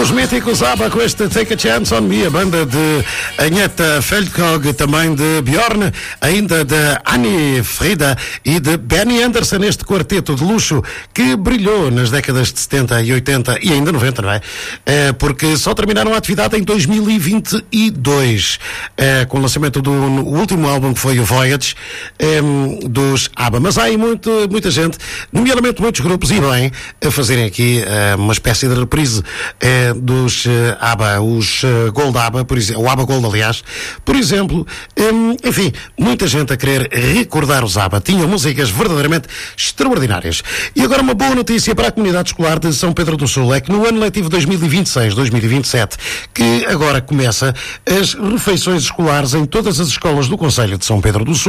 Os míticos ABBA com este Take a Chance on Me, a banda de Agneta Feldkog, também de Björn, ainda de Annie Frida e de Benny Andersson, este quarteto de luxo que brilhou nas décadas de 70 e 80 e ainda 90, não é? Porque só terminaram a atividade em 2022, com o lançamento do último álbum, que foi o Voyage, dos ABBA. Mas há aí muita gente, nomeadamente muitos grupos, e bem, a fazerem aqui uma espécie de reprise dos ABBA, os Gold ABBA, por exemplo, o ABBA Gold, aliás, por exemplo. Enfim, muita gente a querer recordar os ABBA. Tinham músicas verdadeiramente extraordinárias. E agora uma boa notícia para a comunidade escolar de São Pedro do Sul é que no ano letivo 2026-2027, que agora começa, as refeições escolares em todas as escolas do concelho de São Pedro do Sul